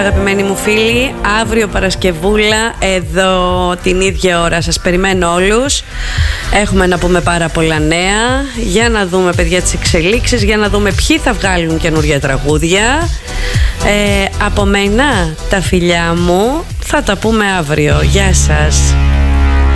Αγαπημένοι μου φίλοι, αύριο Παρασκευούλα εδώ την ίδια ώρα σας περιμένω όλους. Έχουμε να πούμε πάρα πολλά νέα, για να δούμε παιδιά τις εξελίξεις, για να δούμε ποιοι θα βγάλουν καινούργια τραγούδια. Από μένα τα φιλιά μου, θα τα πούμε αύριο. Γεια σας.